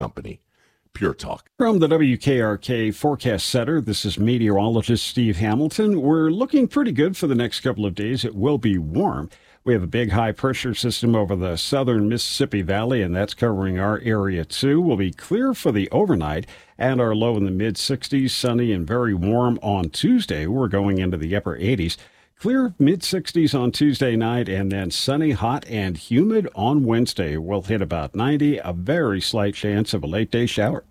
company. Pure Talk. From the WKRK Forecast Center, this is meteorologist Steve Hamilton. We're looking pretty good for the next couple of days. It will be warm. We have a big high-pressure system over the southern Mississippi Valley, and that's covering our area, too. We'll be clear for the overnight, and our low in the mid-60s, sunny and very warm on Tuesday. We're going into the upper 80s. Clear mid-60s on Tuesday night, and then sunny, hot, and humid on Wednesday. We'll hit about 90, a very slight chance of a late-day shower.